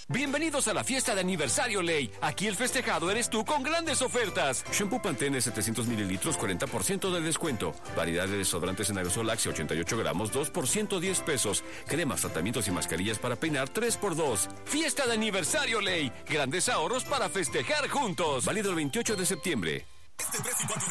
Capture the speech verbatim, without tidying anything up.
Bienvenidos a la fiesta de aniversario Ley. Aquí el festejado eres tú con grandes ofertas. Shampoo Pantene setecientos mililitros, cuarenta por ciento de descuento. Variedad de desodorantes en aerosol Axe ochenta y ocho gramos, dos por ciento diez pesos. Cremas, tratamientos y mascarillas para peinar tres por dos. Fiesta de aniversario Ley. Grandes ahorros para festejar juntos. Válido el veintiocho de septiembre. Este tres y cuatro